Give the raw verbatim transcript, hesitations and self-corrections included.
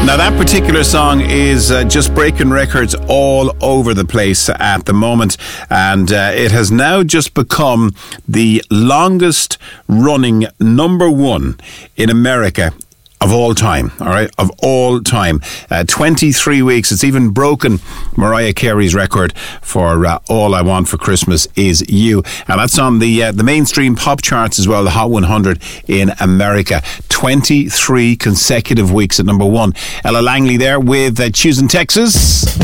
Now that particular song is uh, just breaking records all over the place at the moment, and uh, it has now just become the longest running number one in America of all time, all right, of all time. Uh, twenty-three weeks. It's even broken Mariah Carey's record for uh, All I Want for Christmas Is You. And that's on the uh, the mainstream pop charts as well, the Hot one hundred in America. twenty-three consecutive weeks at number one. Ella Langley there with uh, Choosing Texas.